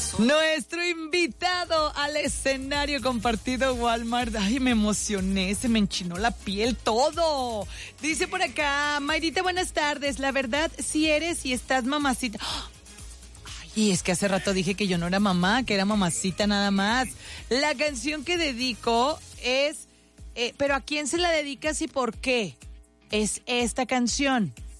Nuestro invitado al escenario compartido Walmart. Ay, me emocioné, se me enchinó la piel, todo. Dice por acá, Mayrita, buenas tardes. La verdad, si eres y estás mamacita. Ay, es que hace rato dije que yo no era mamá, que era mamacita nada más. La canción que dedico es, pero ¿a quién se la dedicas y por qué? Es esta canción.